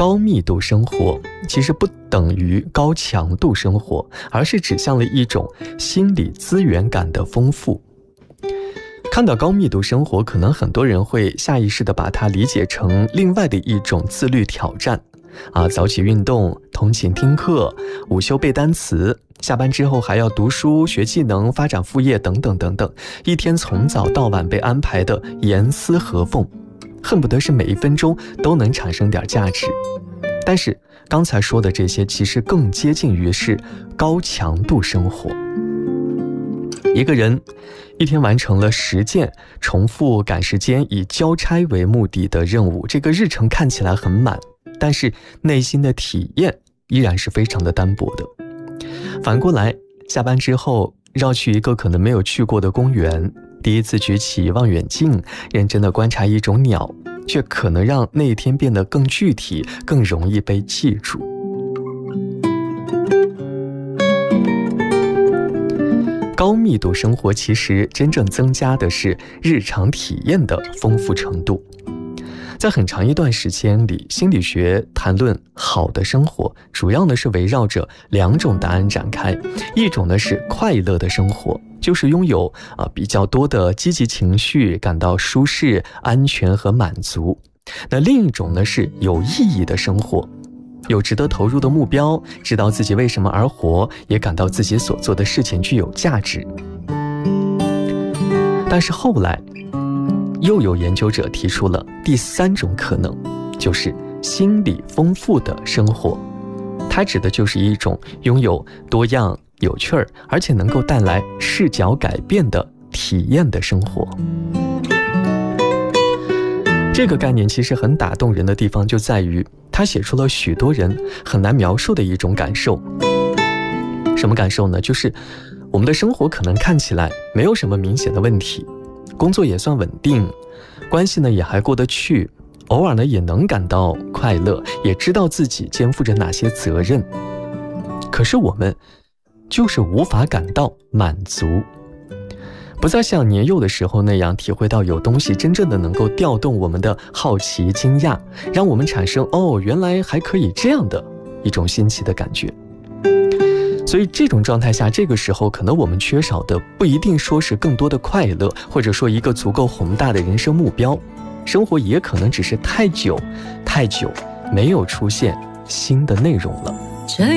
高密度生活其实不等于高强度生活，而是指向了一种心理资源感的丰富。看到高密度生活，可能很多人会下意识地把它理解成另外的一种自律挑战早起运动、通勤听课、午休背单词，下班之后还要读书、学技能、发展副业等等等等，一天从早到晚被安排的严丝合缝，恨不得是每一分钟都能产生点价值。但是刚才说的这些其实更接近于是高强度生活。一个人一天完成了10件重复赶时间以交差为目的的任务，这个日程看起来很满，但是内心的体验依然是非常的单薄的。反过来，下班之后绕去一个可能没有去过的公园，第一次举起望远镜认真地观察一种鸟，却可能让那一天变得更具体，更容易被记住。高密度生活其实真正增加的是日常体验的丰富程度。在很长一段时间里，心理学谈论好的生活，主要呢是围绕着2种答案展开。一种呢是快乐的生活，就是拥有比较多的积极情绪，感到舒适、安全和满足。那另一种呢是有意义的生活，有值得投入的目标，知道自己为什么而活，也感到自己所做的事情具有价值。但是后来又有研究者提出了第3种可能，就是心理丰富的生活。它指的就是一种拥有多样、有趣儿，而且能够带来视角改变的体验的生活。这个概念其实很打动人的地方就在于，它写出了许多人很难描述的一种感受。什么感受呢？就是我们的生活可能看起来没有什么明显的问题，工作也算稳定，关系呢也还过得去，偶尔呢也能感到快乐，也知道自己肩负着哪些责任。可是我们就是无法感到满足，不再像年幼的时候那样体会到有东西真正的能够调动我们的好奇、惊讶，让我们产生原来还可以这样的一种新奇的感觉。所以这种状态下，这个时候可能我们缺少的不一定说是更多的快乐，或者说一个足够宏大的人生目标，生活也可能只是太久没有出现新的内容了。